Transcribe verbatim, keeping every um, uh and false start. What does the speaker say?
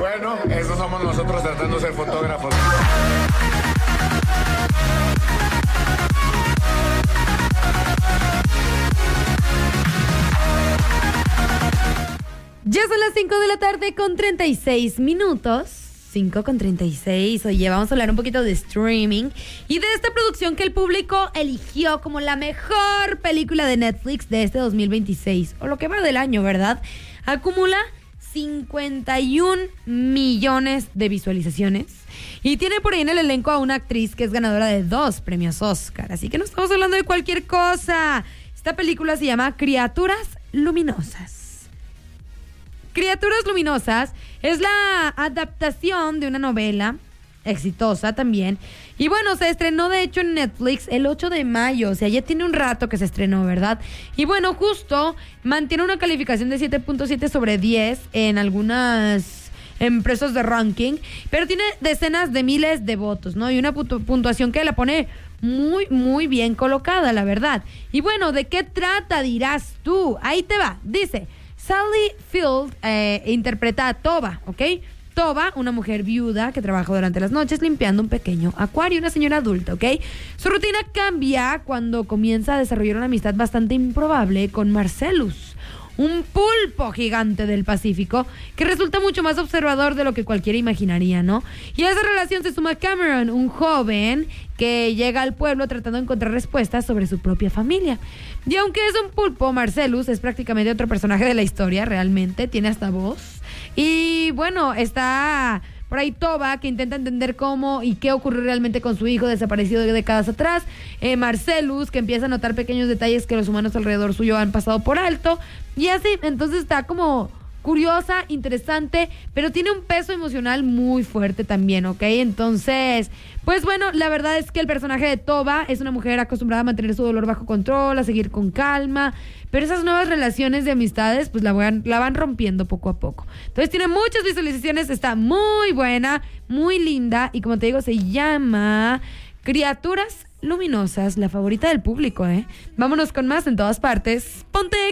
Bueno, esos somos nosotros tratando de ser fotógrafos. Ya son las cinco de la tarde con treinta y seis minutos. cinco con treinta y seis. Oye, vamos a hablar un poquito de streaming y de esta producción que el público eligió como la mejor película de Netflix de este dos mil veintiséis. O lo que va del año, ¿verdad? Acumula cincuenta y un millones de visualizaciones. Y tiene por ahí en el elenco a una actriz que es ganadora de dos premios Oscar. Así que no estamos hablando de cualquier cosa. Esta película se llama Criaturas Luminosas. Criaturas Luminosas es la adaptación de una novela exitosa también. Y bueno, se estrenó de hecho en Netflix el ocho de mayo. O sea, ya tiene un rato que se estrenó, ¿verdad? Y bueno, justo mantiene una calificación de siete punto siete sobre diez en algunas empresas de ranking. Pero tiene decenas de miles de votos, ¿no? Y una puntuación que la pone muy, muy bien colocada, la verdad. Y bueno, ¿de qué trata? Dirás tú. Ahí te va. Dice... Sally Field eh, interpreta a Toba, ¿ok? Toba, una mujer viuda que trabaja durante las noches limpiando un pequeño acuario, una señora adulta, ¿ok? Su rutina cambia cuando comienza a desarrollar una amistad bastante improbable con Marcellus, un pulpo gigante del Pacífico que resulta mucho más observador de lo que cualquiera imaginaría, ¿no? Y a esa relación se suma Cameron, un joven que llega al pueblo tratando de encontrar respuestas sobre su propia familia. Y aunque es un pulpo, Marcellus es prácticamente otro personaje de la historia, realmente, tiene hasta voz. Y bueno, está por ahí Toba, que intenta entender cómo y qué ocurrió realmente con su hijo desaparecido de décadas atrás. Eh, Marcellus, que empieza a notar pequeños detalles que los humanos alrededor suyo han pasado por alto. Y así, entonces está como curiosa, interesante, pero tiene un peso emocional muy fuerte también, ¿ok? Entonces, pues bueno, la verdad es que el personaje de Toba es una mujer acostumbrada a mantener su dolor bajo control, a seguir con calma, pero esas nuevas relaciones de amistades, pues la van, la van rompiendo poco a poco. Entonces tiene muchas visualizaciones, está muy buena, muy linda, y como te digo, se llama Criaturas Luminosas, la favorita del público, ¿eh? Vámonos con más en todas partes. ¡Ponte